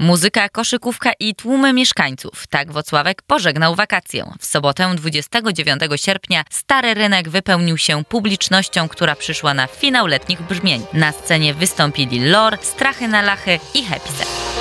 Muzyka, koszykówka i tłumy mieszkańców. Tak Włocławek pożegnał wakacje. W sobotę 29 sierpnia Stary Rynek wypełnił się publicznością, która przyszła na finał letnich brzmień. Na scenie wystąpili Lor, Strachy na Lachy i Happy Set.